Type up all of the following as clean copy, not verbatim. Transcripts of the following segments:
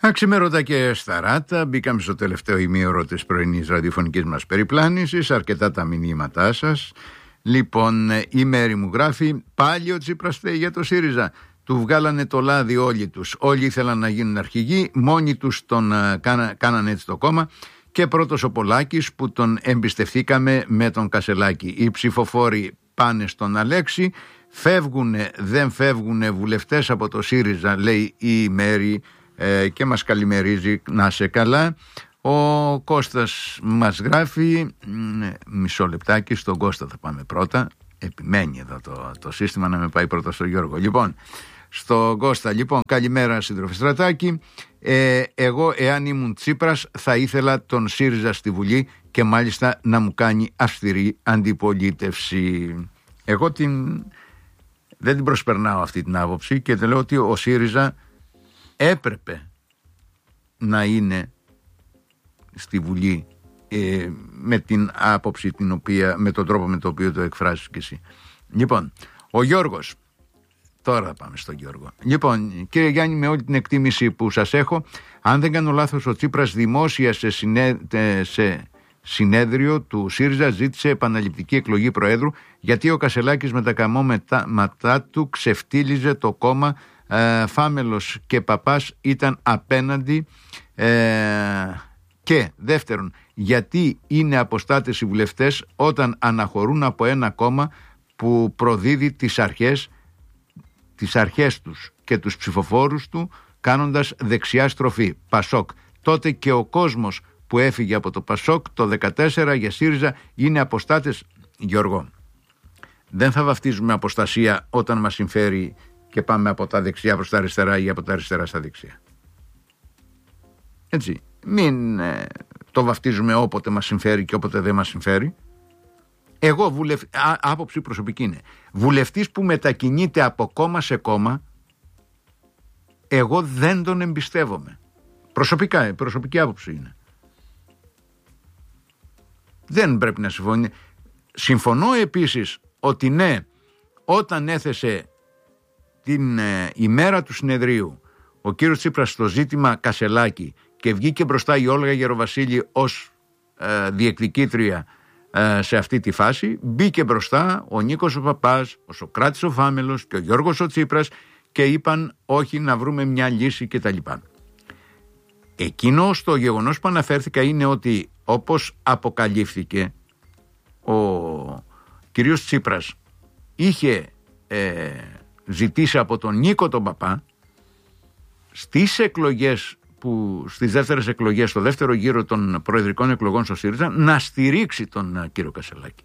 Αξιμέρωτα και σταράτα, μπήκαμε στο τελευταίο ημίωρο της πρωινής ραδιοφωνικής μας περιπλάνησης. Αρκετά τα μηνύματά σας. Λοιπόν, η Μέρη μου γράφει: πάλι ο Τσίπρας φταίει για το ΣΥΡΙΖΑ. Του βγάλανε το λάδι όλοι τους. Όλοι ήθελαν να γίνουν αρχηγοί, μόνοι τους τον κάνανε έτσι το κόμμα. Και πρώτος ο Πολάκης που τον εμπιστευθήκαμε με τον Κασελάκη. Οι ψηφοφόροι πάνε στον Αλέξη. Φεύγουνε, δεν φεύγουνε βουλευτές από το ΣΥΡΙΖΑ, λέει η Μέρη. Και μας καλημερίζει, να σε καλά. Ο Κώστας μας γράφει, μισό λεπτάκι, στον Κώστα θα πάμε πρώτα. Επιμένει εδώ το σύστημα να με πάει πρώτα στο Γιώργο. Λοιπόν, στον Κώστα, λοιπόν, καλημέρα συντροφή Στρατάκη. Εγώ εάν ήμουν Τσίπρας θα ήθελα τον ΣΥΡΙΖΑ στη Βουλή και μάλιστα να μου κάνει αυστηρή αντιπολίτευση. Εγώ δεν την προσπερνάω αυτή την άποψη και λέω ότι ο ΣΥΡΙΖΑ έπρεπε να είναι στη Βουλή με την άποψη με τον τρόπο με τον οποίο το εκφράζεις και εσύ. Λοιπόν, ο Γιώργος, τώρα θα πάμε στον Γιώργο. Λοιπόν, κύριε Γιάννη, με όλη την εκτίμηση που σας έχω, αν δεν κάνω λάθος, ο Τσίπρας δημόσια σε συνέδριο του ΣΥΡΙΖΑ ζήτησε επαναληπτική εκλογή Προέδρου, γιατί ο Κασελάκης με τα καμώματά του ξεφτύλιζε το κόμμα. Φάμελος και Παπάς ήταν απέναντι. Και δεύτερον, γιατί είναι αποστάτες οι βουλευτές όταν αναχωρούν από ένα κόμμα που προδίδει τις αρχές τους και τους ψηφοφόρους του, κάνοντας δεξιά στροφή, Πασόκ. Τότε και ο κόσμος που έφυγε από το Πασόκ το 2014 για ΣΥΡΙΖΑ είναι αποστάτες. Γιώργο, δεν θα βαφτίζουμε αποστασία όταν μας συμφέρει και πάμε από τα δεξιά προς τα αριστερά ή από τα αριστερά στα δεξιά. Έτσι, μην το βαφτίζουμε όποτε μας συμφέρει και όποτε δεν μας συμφέρει. Εγώ άποψη προσωπική είναι, βουλευτής που μετακινείται από κόμμα σε κόμμα, εγώ δεν τον εμπιστεύομαι. Προσωπική άποψη είναι. Δεν πρέπει να συμφωνεί. Συμφωνώ επίσης ότι ναι, όταν έθεσε την ημέρα του συνεδρίου ο κύριος Τσίπρας στο ζήτημα Κασελάκη και βγήκε μπροστά η Όλγα Γεροβασίλη ως διεκδικήτρια σε αυτή τη φάση, μπήκε μπροστά ο Νίκος ο Παπάς, ο Σωκράτης ο Φάμελος και ο Γιώργος ο Τσίπρας και είπαν όχι, να βρούμε μια λύση κτλ. Εκείνο στο γεγονός που αναφέρθηκα είναι ότι όπως αποκαλύφθηκε, ο κύριος Τσίπρας είχε ζητήσει από τον Νίκο τον Παπά στις δεύτερες εκλογές, στο δεύτερο γύρο των προεδρικών εκλογών στο ΣΥΡΙΖΑ, να στηρίξει τον κύριο Κασελάκη.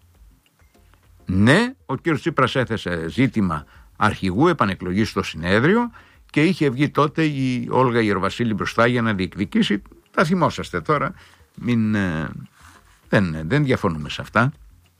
Ναι, ο κύριος Τσίπρας έθεσε ζήτημα αρχηγού επανεκλογής στο συνέδριο και είχε βγει τότε η Όλγα Γεροβασίλη μπροστά για να διεκδικήσει. Τα θυμόσαστε τώρα, δεν διαφωνούμε σε αυτά.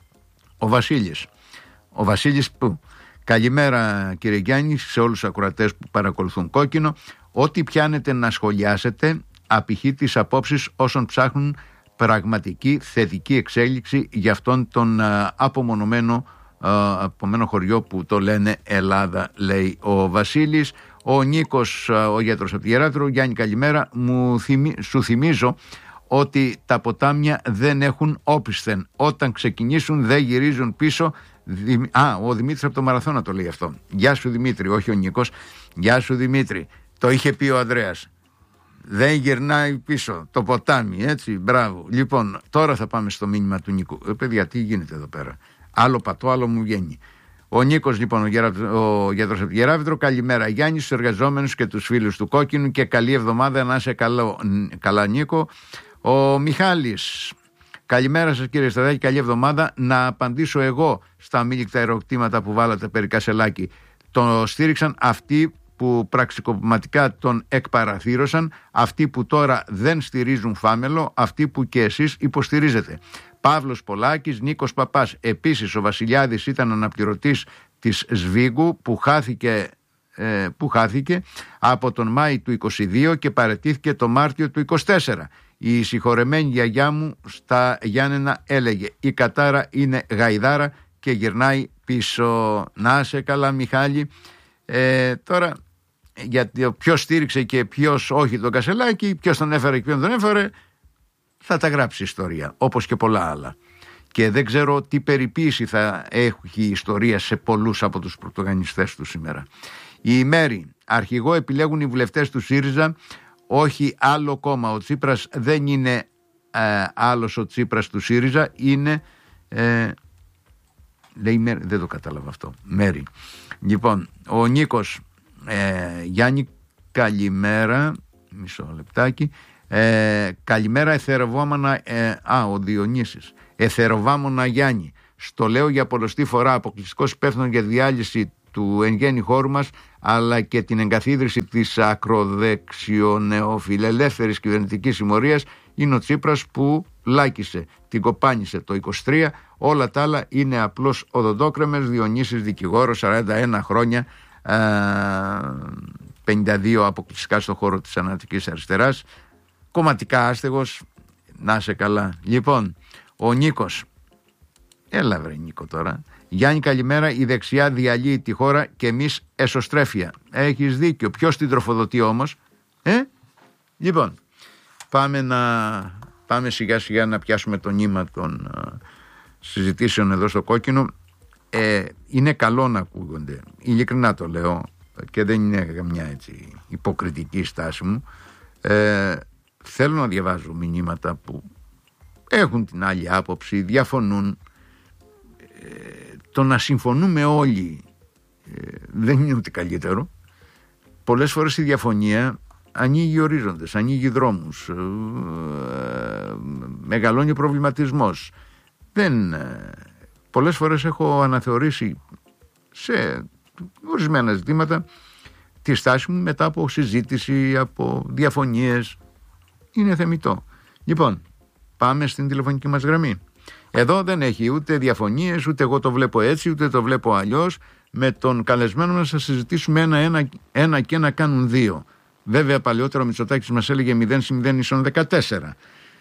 Ο Βασίλης που... Καλημέρα κύριε Γιάννη, σε όλους τους ακροατές που παρακολουθούν Κόκκινο. Ό,τι πιάνετε να σχολιάσετε απηχεί τις απόψεις όσων ψάχνουν πραγματική θετική εξέλιξη για αυτόν τον απομονωμένο χωριό που το λένε Ελλάδα, λέει ο Βασίλης. Ο Νίκος, ο γιατρός από τη Γεράβητρο: Γιάννη καλημέρα, σου θυμίζω ότι τα ποτάμια δεν έχουν όπισθεν. Όταν ξεκινήσουν δεν γυρίζουν πίσω. Ο Δημήτρης από το Μαραθώνα το λέει αυτό. Γεια σου Δημήτρη, όχι ο Νίκος. Γεια σου Δημήτρη. Το είχε πει ο Ανδρέας. Δεν γυρνάει πίσω το ποτάμι, έτσι, μπράβο. Λοιπόν, τώρα θα πάμε στο μήνυμα του Νίκου. Παιδιά, τι γίνεται εδώ πέρα? Άλλο πατώ, άλλο μου βγαίνει. Ο Νίκος, λοιπόν, ο γιατρός από τη Γεράβητρο: καλημέρα Γιάννη, στους εργαζόμενους και τους φίλους του Κόκκινου και καλή εβδομάδα, να είσαι καλά Νίκο. Ο Μιχάλης: καλημέρα σας κύριε Σταδάκη, καλή εβδομάδα. Να απαντήσω εγώ στα αμήλικτα ερωτήματα που βάλατε περί Κασελάκη. Το στήριξαν αυτοί που πραξικοπηματικά τον εκπαραθύρωσαν, αυτοί που τώρα δεν στηρίζουν Φάμελο, αυτοί που και εσείς υποστηρίζετε. Παύλος Πολάκης, Νίκος Παπάς. Επίσης ο Βασιλιάδης ήταν αναπληρωτής της Σβίγκου που χάθηκε από τον Μάη του 22 και παραιτήθηκε το Μάρτιο του 24. Η συγχωρεμένη γιαγιά μου στα Γιάννενα έλεγε: η κατάρα είναι γαϊδάρα και γυρνάει πίσω. Να σε καλά Μιχάλη. Τώρα γιατί ποιος στήριξε και ποιος όχι τον Κασελάκη, ποιος τον έφερε και ποιον τον έφερε, θα τα γράψει η ιστορία, όπως και πολλά άλλα. Και δεν ξέρω τι περιποίηση θα έχει η ιστορία σε πολλούς από τους πρωταγωνιστές του σήμερα. Η Μέρη, αρχηγό επιλέγουν οι βουλευτές του ΣΥΡΙΖΑ, όχι άλλο κόμμα. Ο Τσίπρας δεν είναι άλλος ο Τσίπρας του ΣΥΡΙΖΑ, είναι... λέει Μέρη, δεν το κατάλαβα αυτό. Μέρη. Λοιπόν, ο Νίκος, Γιάννη, καλημέρα. Μισό λεπτάκι. Καλημέρα, εθεροβάμωνα. Ο Διονύσης. Εθεροβάμωνα Γιάννη. Στο λέω για πολλωστή φορά, αποκλειστικός υπεύθυνος για διάλυση του εν γέννη χώρου μας, αλλά και την εγκαθίδρυση της ακροδεξιονεοφιλελεύθερης κυβερνητικής συμμορίας είναι ο Τσίπρας, που λάκησε, την κοπάνισε το 23. Όλα τα άλλα είναι απλώς οδοντόκρεμες. Διονύσης, δικηγόρος, 41 χρόνια, 52 αποκλειστικά στον χώρο της Ανατολικής Αριστεράς, κομματικά άστεγος, να σε καλά. Λοιπόν, ο Νίκος, έλα βρε Νίκο τώρα. Γιάννη, καλημέρα. Η δεξιά διαλύει τη χώρα και εμείς εσωστρέφεια. Έχεις δίκιο. Ποιος την τροφοδοτεί όμως? Λοιπόν, πάμε σιγά σιγά να πιάσουμε το νήμα των συζητήσεων εδώ στο Κόκκινο. Είναι καλό να ακούγονται. Ειλικρινά το λέω και δεν είναι καμιά έτσι υποκριτική στάση μου. Θέλω να διαβάζω μηνύματα που έχουν την άλλη άποψη, διαφωνούν. Το να συμφωνούμε όλοι δεν είναι ούτε καλύτερο. Πολλές φορές η διαφωνία ανοίγει ορίζοντες, ανοίγει δρόμους, μεγαλώνει ο προβληματισμός. Πολλές φορές έχω αναθεωρήσει σε ορισμένα ζητήματα τη στάση μου μετά από συζήτηση, από διαφωνίες. Είναι θεμιτό. Λοιπόν, πάμε στην τηλεφωνική μας γραμμή. Εδώ δεν έχει ούτε διαφωνίες, ούτε εγώ το βλέπω έτσι, ούτε το βλέπω αλλιώς. Με τον καλεσμένο μας θα συζητήσουμε ένα και ένα κάνουν δύο. Βέβαια, παλαιότερο ο Μητσοτάκης μας έλεγε 0=14.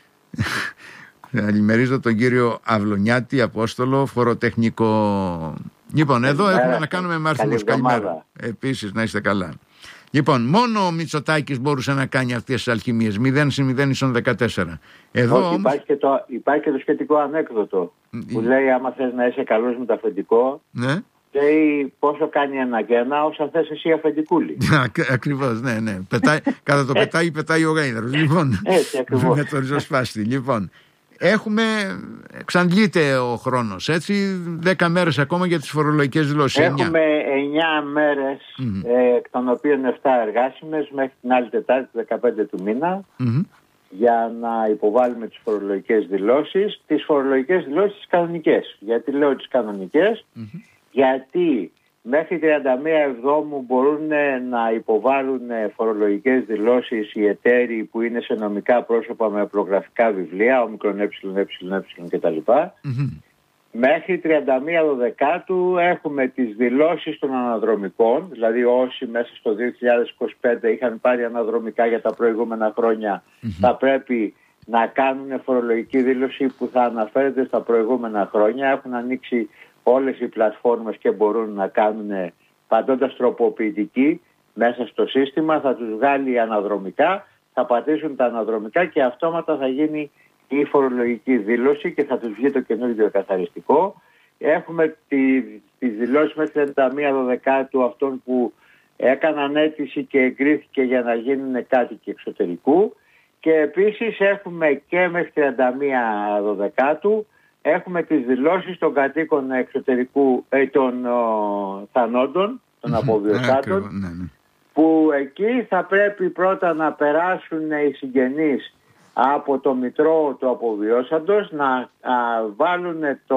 Καλημερίζω τον κύριο Αυλωνιάτη, Απόστολο, φοροτεχνικό. Λοιπόν, εδώ έχουμε να κάνουμε με αριθμούς. Καλημέρα. Επίσης, να είστε καλά. Λοιπόν, μόνο ο Μητσοτάκης μπορούσε να κάνει αυτές τις αλχημίες. 0=14. Εδώ όχι, όμως... υπάρχει και το σχετικό ανέκδοτο που λέει, άμα θες να είσαι καλός με το αφεντικό, ναι, λέει πόσο κάνει ένα και ένα, όσα θες εσύ αφεντικούλη. Ακριβώς, ναι. Κατά το πετάει ο γάιδαρος. Λοιπόν, έτσι ακριβώς. Με το ριζοσπάστη. Λοιπόν, εξαντλείται ο χρόνος, έτσι, 10 μέρες ακόμα για τις φορολογικές δηλώσεις. Έχουμε 9 μέρες, εκ των οποίων 7 εργάσιμες, μέχρι την άλλη Τετάρτη, 15 του μήνα, για να υποβάλουμε τις φορολογικές δηλώσεις. Τις φορολογικές δηλώσεις τις κανονικές. Γιατί λέω τις κανονικές? Γιατί μέχρι 31 Εβδόμου μπορούν να υποβάλουν φορολογικές δηλώσεις οι εταίροι που είναι σε νομικά πρόσωπα με προγραφικά βιβλία, όμικρον κτλ. Μέχρι 31 Δεκάτου έχουμε τις δηλώσεις των αναδρομικών, δηλαδή όσοι μέσα στο 2025 είχαν πάρει αναδρομικά για τα προηγούμενα χρόνια, θα πρέπει να κάνουν φορολογική δήλωση που θα αναφέρεται στα προηγούμενα χρόνια. Έχουν ανοίξει όλες οι πλατφόρμες και μπορούν να κάνουν, παντώντας τροποποιητική μέσα στο σύστημα, θα τους βγάλει αναδρομικά, θα πατήσουν τα αναδρομικά και αυτόματα θα γίνει η φορολογική δήλωση και θα τους βγει το καινούργιο καθαριστικό. Έχουμε τις δηλώσεις μέχρι 31 Δεκάτου αυτών που έκαναν αίτηση και εγκρίθηκε για να γίνουν κάτοικοι εξωτερικού, και επίσης έχουμε και μέχρι 31 Δεκάτου έχουμε τις δηλώσεις των κατοίκων εξωτερικού, των θανόντων, των αποβιωσάτων, που εκεί θα πρέπει πρώτα να περάσουν οι συγγενείς από το μητρό του αποβιώσαντος, να βάλουν το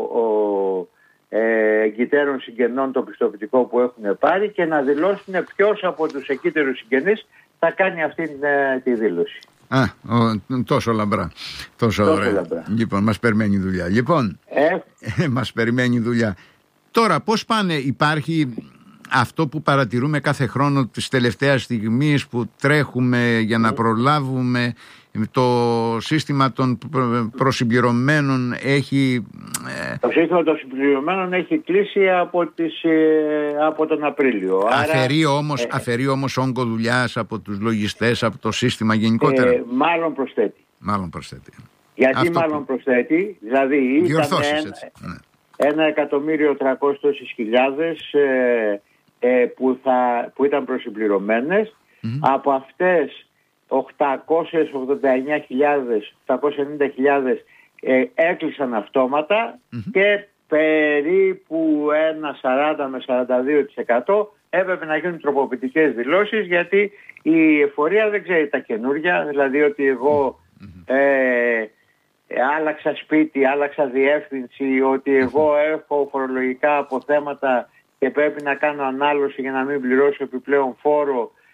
εγκυτέρων συγγενών το πιστοποιητικό που έχουν πάρει και να δηλώσουν ποιος από τους εκύτερους συγγενείς θα κάνει αυτή τη δήλωση. Τόσο λαμπρά. Τόσο ωραία. Λαμπρά. Λοιπόν, μας περιμένει δουλειά. Μας περιμένει δουλειά. Τώρα, πώς πάνε, υπάρχει αυτό που παρατηρούμε κάθε χρόνο της τελευταίας στιγμής που τρέχουμε για να προλάβουμε, το σύστημα των προσυμπληρωμένων έχει... Το σύστημα των συμπληρωμένων έχει κλείσει από τον Απρίλιο. Αφαιρεί όμως όγκο δουλειάς από τους λογιστές, από το σύστημα γενικότερα. Μάλλον προσθέτει. Γιατί μάλλον προσθέτει, δηλαδή ήταν 1.300.000 που ήταν προσυμπληρωμένες. Από αυτές 890.000 έκλεισαν αυτόματα και περίπου ένα 40 με 42% έπρεπε να γίνουν τροποποιητικές δηλώσεις, γιατί η εφορία δεν ξέρει τα καινούρια, δηλαδή ότι εγώ άλλαξα σπίτι, άλλαξα διεύθυνση, ότι εγώ έχω φορολογικά αποθέματα και πρέπει να κάνω ανάλωση για να μην πληρώσω επιπλέον φόρο